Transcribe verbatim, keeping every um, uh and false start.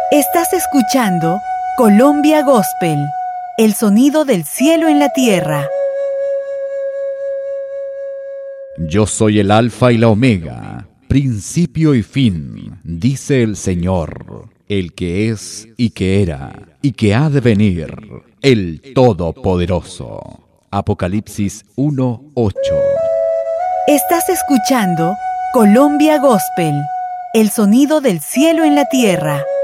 Estás escuchando Colombia Gospel, el sonido del cielo en la tierra. Yo soy el Alfa y la Omega, principio y fin, dice el Señor, el que es y que era y que ha de venir, el Todopoderoso. Apocalipsis uno ocho. Estás escuchando Colombia Gospel, el sonido del cielo en la tierra.